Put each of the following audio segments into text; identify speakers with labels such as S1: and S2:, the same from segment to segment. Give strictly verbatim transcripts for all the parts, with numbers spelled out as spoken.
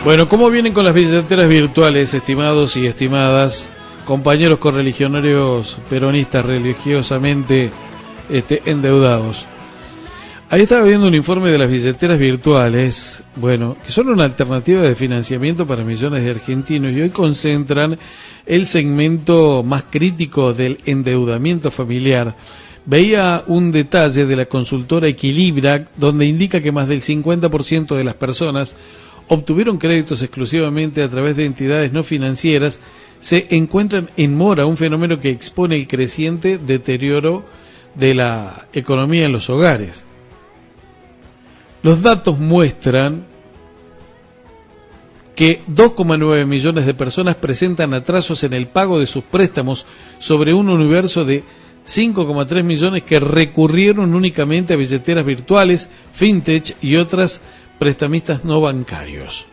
S1: Bueno, ¿cómo vienen con las billeteras virtuales, estimados y estimadas, compañeros correligionarios peronistas religiosamente este, endeudados? Ahí estaba viendo un informe de las billeteras virtuales, bueno, que son una alternativa de financiamiento para millones de argentinos y hoy concentran el segmento más crítico del endeudamiento familiar. Veía un detalle de la consultora Equilibra, donde indica que más del cincuenta por ciento de las personas obtuvieron créditos exclusivamente a través de entidades no financieras, se encuentran en mora, un fenómeno que expone el creciente deterioro de la economía en los hogares. Los datos muestran que dos coma nueve millones de personas presentan atrasos en el pago de sus préstamos sobre un universo de cinco coma tres millones que recurrieron únicamente a billeteras virtuales, fintech y otras prestamistas no bancarios.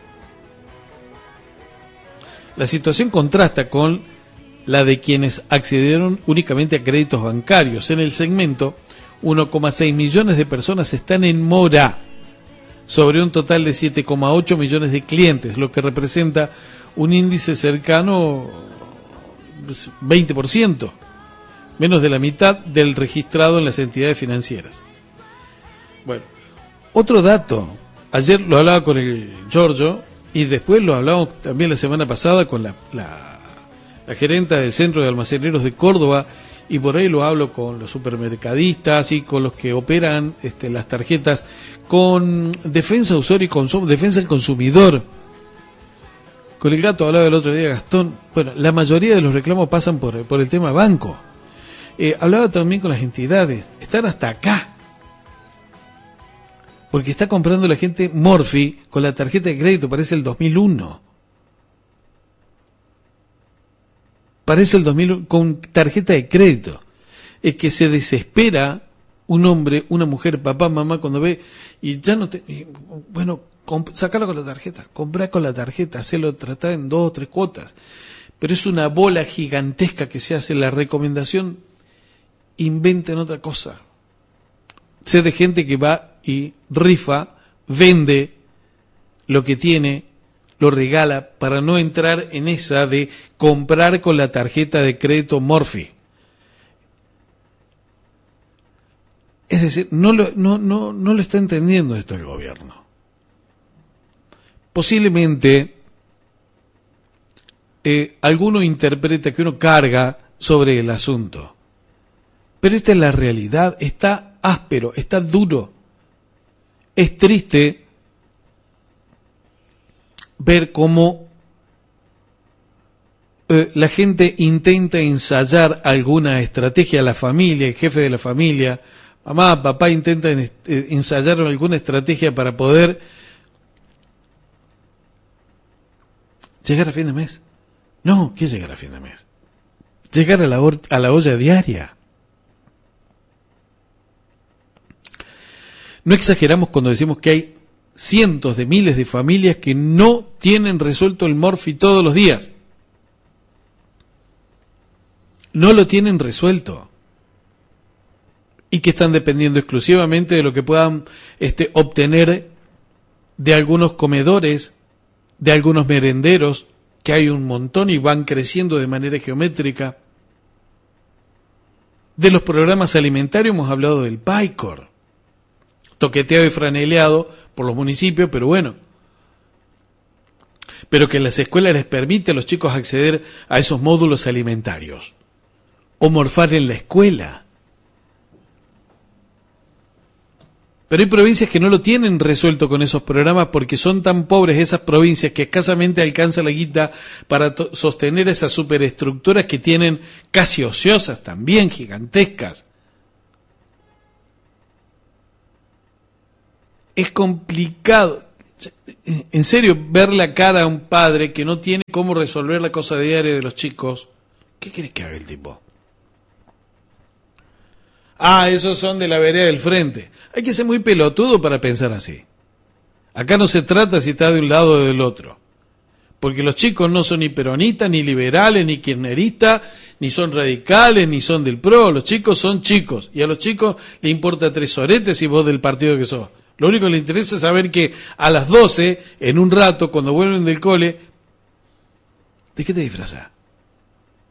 S1: La situación contrasta con la de quienes accedieron únicamente a créditos bancarios. En el segmento, uno coma seis millones de personas están en mora sobre un total de siete coma ocho millones de clientes, lo que representa un índice cercano veinte por ciento, menos de la mitad del registrado en las entidades financieras. Bueno, otro dato, ayer lo hablaba con el Giorgio y después lo hablamos también la semana pasada con la, la, la gerenta del Centro de Almaceneros de Córdoba, y por ahí lo hablo con los supermercadistas y con los que operan este, las tarjetas, con Defensa Usuario y Consumo, Defensa del Consumidor. Con el gato hablaba el otro día Gastón. Bueno, la mayoría de los reclamos pasan por, por el tema banco. Eh, hablaba también con las entidades, están hasta acá. Porque está comprando la gente Morphy con la tarjeta de crédito, parece el dos mil uno. Parece el dos mil uno con tarjeta de crédito. Es que se desespera un hombre, una mujer, papá, mamá, cuando ve y ya no te... Y, bueno, comp- sacalo con la tarjeta, comprá con la tarjeta, hacelo, tratá en dos o tres cuotas. Pero es una bola gigantesca que se hace. La recomendación, inventen otra cosa. Sé de gente que va y rifa, vende lo que tiene, lo regala para no entrar en esa de comprar con la tarjeta de crédito Morphy. Es decir, no lo, no, no, no lo está entendiendo esto el gobierno. Posiblemente eh, alguno interpreta que uno carga sobre el asunto. Pero esta es la realidad, está áspero, está duro. Es triste ver cómo eh, la gente intenta ensayar alguna estrategia, la familia, el jefe de la familia, mamá, papá intentan eh, ensayar alguna estrategia para poder llegar a fin de mes. No, ¿qué llegar a fin de mes? Llegar a la, or- a la olla diaria. No exageramos cuando decimos que hay cientos de miles de familias que no tienen resuelto el Morphy todos los días. No lo tienen resuelto. Y que están dependiendo exclusivamente de lo que puedan este, obtener de algunos comedores, de algunos merenderos, que hay un montón y van creciendo de manera geométrica. De los programas alimentarios hemos hablado del PAICOR, toqueteado y franeleado por los municipios, pero bueno, pero que en las escuelas les permite a los chicos acceder a esos módulos alimentarios, o morfar en la escuela. Pero hay provincias que no lo tienen resuelto con esos programas porque son tan pobres esas provincias que escasamente alcanza la guita para to- sostener esas superestructuras que tienen casi ociosas también, gigantescas. Es complicado, en serio, ver la cara a un padre que no tiene cómo resolver la cosa diaria de los chicos. ¿Qué querés que haga el tipo? Ah, esos son de la vereda del frente. Hay que ser muy pelotudo para pensar así. Acá no se trata si está de un lado o del otro. Porque los chicos no son ni peronistas, ni liberales, ni kirchneristas, ni son radicales, ni son del PRO. Los chicos son chicos. Y a los chicos le importa tres oretes si vos del partido que sos. Lo único que le interesa es saber que a las doce, en un rato, cuando vuelven del cole, ¿de qué te disfrazás?